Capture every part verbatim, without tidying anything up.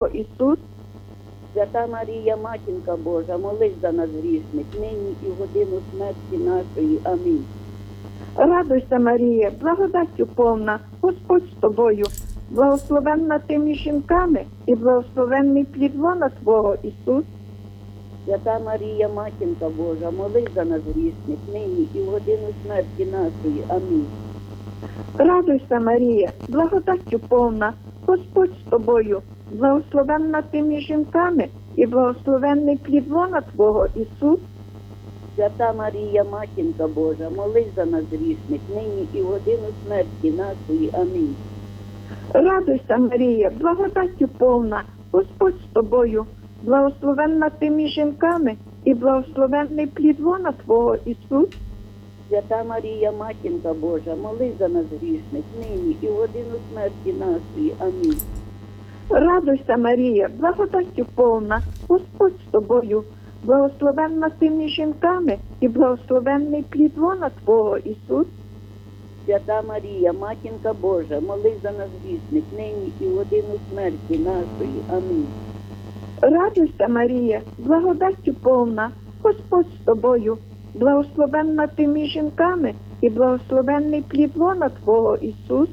Ісус, Свята Марія, Матінка Божа, молись за нас грішних, нині і в годину смерті нашої. Амінь. радуйся, Марія, благодаттю повна, Господь з тобою, благословенна ти між жінками, і благословенний плід лона Твого, Ісус. Свята Марія, Матінка Божа, молись за нас грішних, нині і в годину смерті нашої. Амінь. Радуйся, Марія, благодаттю повна, Господь з тобою, благословенна ти між жінками, і благословенний плід лона Твого, Ісус. Свята Марія, Матінка Божа, молись за нас грішних, нині і в годину смерті нашої. Амінь. Радуйся, Марія, благодаттю повна, Господь з тобою, благословенна ти між жінками, і благословенний плід лона Твого, Ісус. Свята Марія, Матінка Божа, молись за нас грішних, нині і в годину смерті нашої. Амінь. Радуйся, Марія, благодаттю повна, Господь з тобою, благословенна ти між жінками, і благословенний плід лона Твого, Ісус. Свята Марія, Матінка Божа, молись за нас грішних, нині і в годину смерті нашої. Амінь. Радуйся, Марія, благодаттю повна, Господь з тобою, благословенна ти між жінками, і благословенний плід лона Твого, Ісус.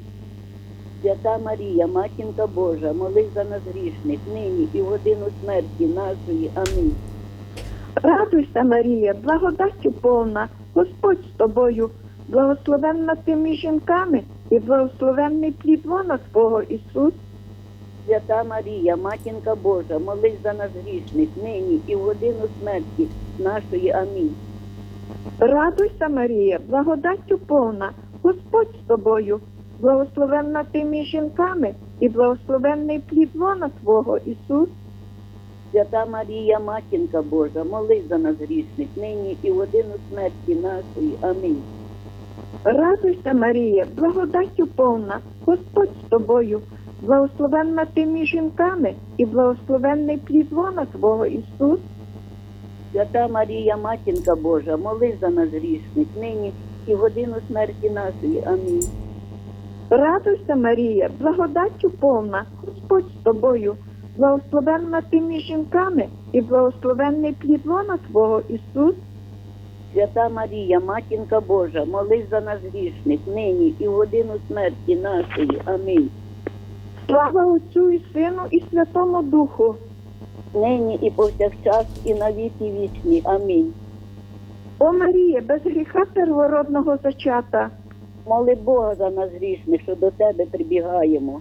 Свята Марія, Матінка Божа, молись за нас грішних, нині і в годину смерті нашої. Амінь. Радуйся, Марія, благодаттю повна, Господь з тобою, благословенна ти між жінками, і благословенний плід лона Твого, Ісус. Свята Марія, Матінка Божа, молись за нас грішних, нині і в годину смерті нашої. Амінь. Радуйся, Марія, благодаттю повна, Господь з тобою, благословенна ти між жінками, і благословенний плід лона Твого, Ісус. Свята Марія, Матінка Божа, молись за нас грішних, нині і в годину смерті нашої. Амінь. Радуйся, Марія, благодаттю повна, Господь з тобою, благословенна ти між жінками, і благословенний плід лона Твого, Ісус. Свята Марія, Матінка Божа, молись за нас грішних, нині і в годину смерті нашої. Амінь. Радуйся, Марія, благодаттю повна, Господь з тобою, благословенна ти між жінками, і благословенний плід лона Твого, Ісус. Свята Марія, Матінка Божа, молись за нас грішних, нині і в годину смерті нашої. Амінь. Слава Отцю і Сину, і Святому Духу. Нині і повсякчас, і на віки вічні. Амінь. О Марія, без гріха первородного зачата, Моли Бога за нас грішних, що до Тебе прибігаємо.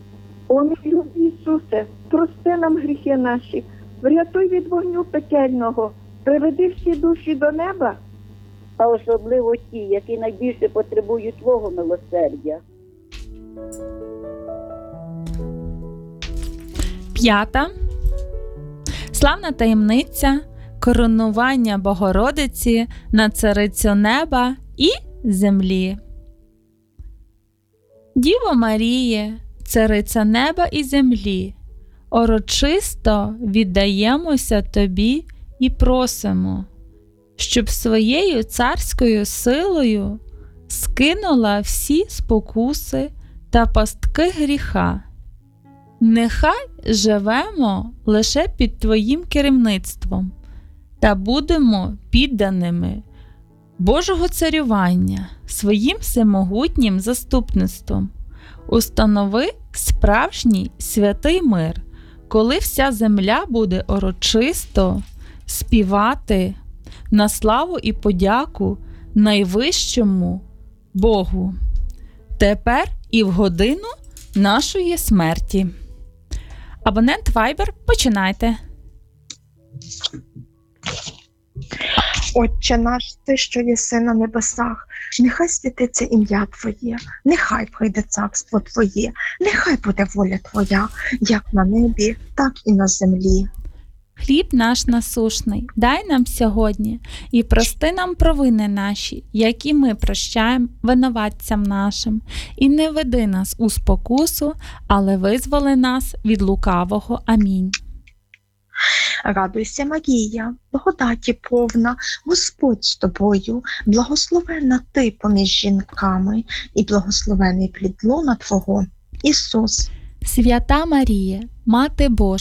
о мій любий Ісусе, прости нам гріхи наші, врятуй від вогню пекельного, приведи всі душі до неба. А особливо ті, які найбільше потребують Твого милосердя. П'ята. Славна таємниця коронування Богородиці на царицю неба і землі. Діво Маріє, цариця неба і землі, урочисто віддаємося Тобі і просимо, щоб своєю царською силою скинула всі спокуси та пастки гріха. Нехай живемо лише під Твоїм керівництвом та будемо підданими Божого царювання своїм всемогутнім заступництвом. Установи справжній святий мир, коли вся земля буде урочисто співати на славу і подяку найвищому Богу, тепер і в годину нашої смерті. Абонент Viber, починайте. Отче наш, Ти, що єси на небесах, нехай святиться ім'я Твоє, нехай прийде царство Твоє, нехай буде воля Твоя, як на небі, так і на землі. Хліб наш насушний дай нам сьогодні, і прости нам провини наші, які ми прощаємо винуватцям нашим. І не веди нас у спокусу, але визволи нас від лукавого. Амінь. Радуйся, Марія, благодаті повна, Господь з тобою, благословенна ти поміж жінками, і благословений плід лона Твого, Ісус. Свята Марія, Мати Божа,